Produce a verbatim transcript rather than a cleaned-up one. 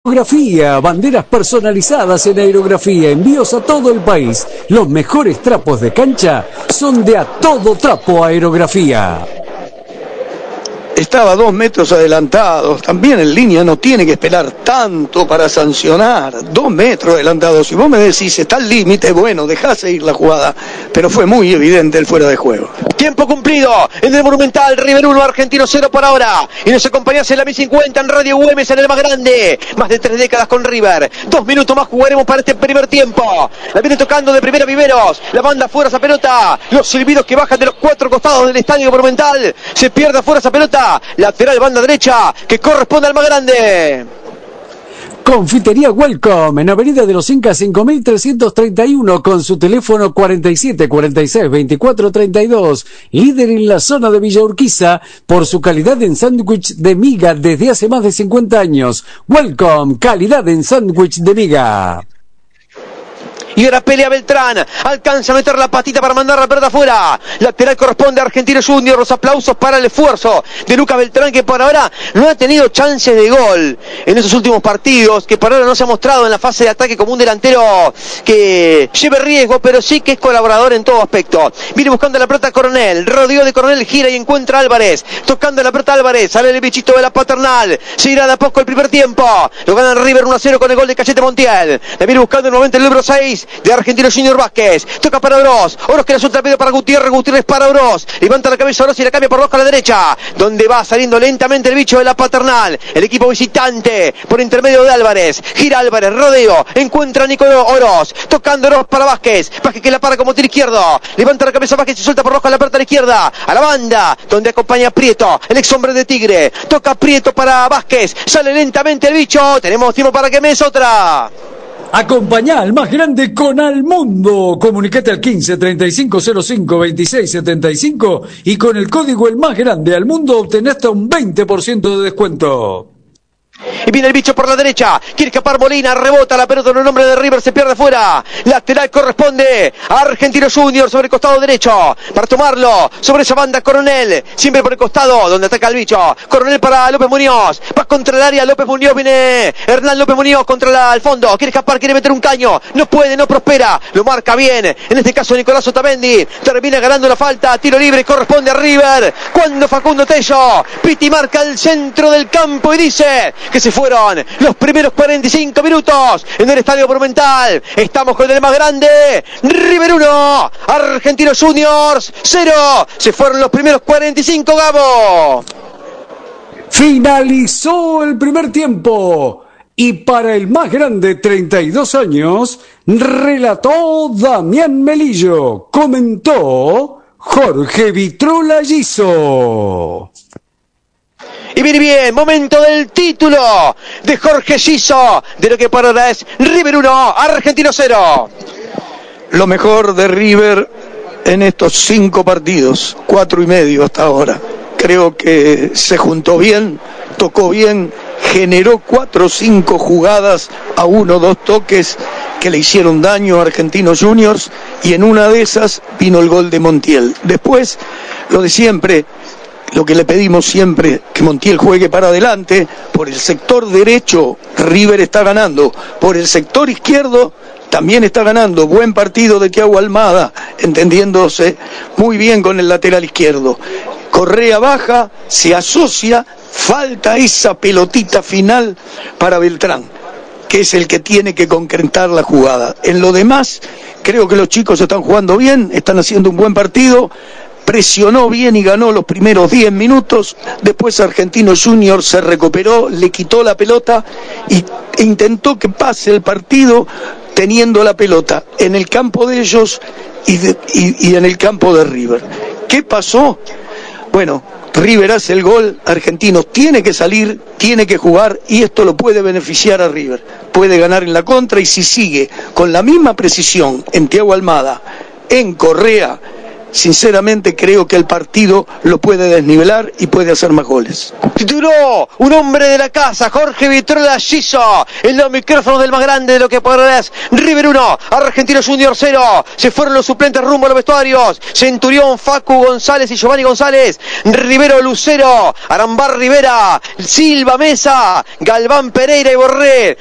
Aerografía, banderas personalizadas en aerografía, envíos a todo el país. Los mejores trapos de cancha son de A Todo Trapo Aerografía. Estaba dos metros adelantado, también en línea no tiene que esperar tanto para sancionar, dos metros adelantado. Si vos me decís está al límite, bueno, dejá seguir la jugada, pero fue muy evidente el fuera de juego. Tiempo cumplido en el Monumental, River uno, Argentino cero por ahora, y nos acompañás en la mil cincuenta en Radio Güemes, en el más grande, más de tres décadas con River. Dos minutos más jugaremos para este primer tiempo. La viene tocando de primera Viveros, la banda fuera esa pelota, los silbidos que bajan de los cuatro costados del estadio Monumental, se pierde afuera esa pelota. Lateral banda derecha que corresponde al más grande. Confitería Welcome en Avenida de los Incas cinco mil trescientos treinta y uno con su teléfono cuarenta y siete cuarenta y seis veinticuatro treinta y dos, líder en la zona de Villa Urquiza por su calidad en sándwich de miga desde hace más de cincuenta años. Welcome, calidad en sándwich de miga. Y ahora pelea Beltrán, alcanza a meter la patita para mandar la pelota afuera. Lateral corresponde a Argentino Junior. Los aplausos para el esfuerzo de Lucas Beltrán, que por ahora no ha tenido chances de gol en esos últimos partidos, que por ahora no se ha mostrado en la fase de ataque como un delantero que lleve riesgo, pero sí que es colaborador en todo aspecto. Viene buscando la pelota Coronel, rodeo de Coronel, gira y encuentra a Álvarez, tocando la pelota Álvarez, sale el bichito de la Paternal, se irá de a poco el primer tiempo, lo gana River uno a cero con el gol de Cachete Montiel. La viene buscando en el momento el número seis de Argentino Junior Vázquez, toca para Oroz, Oroz que le suelta el medio para Gutiérrez, Gutiérrez para Oroz, levanta la cabeza Oroz y la cambia por Roja a la derecha, donde va saliendo lentamente el bicho de la Paternal, el equipo visitante, por intermedio de Álvarez, gira Álvarez, rodeo, encuentra a Nicolás Oroz, tocando Oroz para Vázquez, Vázquez que la para como tiro izquierdo, levanta la cabeza Vázquez y suelta por Roja la pelota a la izquierda, a la banda, donde acompaña a Prieto, el ex hombre de Tigre, toca Prieto para Vázquez, sale lentamente el bicho, tenemos tiempo para que me des otra. Acompañá al más grande con Al Mundo. Comunicate al quince treinta y cinco cero cinco veintiséis setenta y cinco y con el código El Más Grande Al Mundo obtenés hasta un veinte por ciento de descuento. Y viene el bicho por la derecha, quiere escapar Molina, rebota la pelota en el nombre de River, se pierde fuera. Lateral corresponde a Argentino Junior sobre el costado derecho, para tomarlo sobre esa banda Coronel, siempre por el costado donde ataca el bicho. Coronel para López Muñoz, va contra el área, López Muñoz, viene Hernán López Muñoz contra la, el fondo, quiere escapar, quiere meter un caño, no puede, no prospera, lo marca bien, en este caso Nicolás Otamendi, termina ganando la falta, tiro libre, corresponde a River, cuando Facundo Tello, Piti marca el centro del campo y dice que se fueron los primeros cuarenta y cinco minutos en el Estadio Monumental. Estamos con el más grande, River uno, Argentinos Juniors cero. Se fueron los primeros cuarenta y cinco, Gabo. Finalizó el primer tiempo y para el más grande, treinta y dos años, relató Damián Melillo, comentó Jorge Vitrola Giso. Y viene bien, momento del título de Jorge Giso, de lo que por ahora es River uno, Argentino cero. Lo mejor de River en estos cinco partidos, cuatro y medio hasta ahora. Creo que se juntó bien, tocó bien, generó cuatro o cinco jugadas a uno o dos toques que le hicieron daño a Argentinos Juniors, y en una de esas vino el gol de Montiel. Después, lo de siempre, lo que le pedimos siempre, que Montiel juegue para adelante. Por el sector derecho River está ganando, por el sector izquierdo también está ganando. Buen partido de Thiago Almada, entendiéndose muy bien con el lateral izquierdo. Correa baja, se asocia, falta esa pelotita final para Beltrán, que es el que tiene que concretar la jugada. En lo demás, creo que los chicos están jugando bien, están haciendo un buen partido. Presionó bien y ganó los primeros diez minutos, después Argentino Junior se recuperó, le quitó la pelota y, e intentó que pase el partido teniendo la pelota en el campo de ellos y, de, y, y en el campo de River. ¿Qué pasó? Bueno, River hace el gol, Argentinos tiene que salir, tiene que jugar, y esto lo puede beneficiar a River. Puede ganar en la contra, y si sigue con la misma precisión en Thiago Almada, en Correa, sinceramente creo que el partido lo puede desnivelar y puede hacer más goles. Tituló un hombre de la casa, Jorge Vitrola Giso, en los micrófonos del más grande de lo que por ahora es River uno, Argentino Junior cero. Se fueron los suplentes rumbo a los vestuarios, Centurión, Facu González y Giovanni González, Rivero Lucero, Arambar Rivera, Silva Mesa, Galván Pereira y Borré.